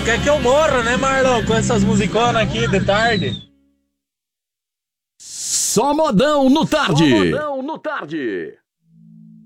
quer que eu morra, né, Marlon? Com essas musiconas aqui de tarde. Só modão no tarde. Só modão no tarde.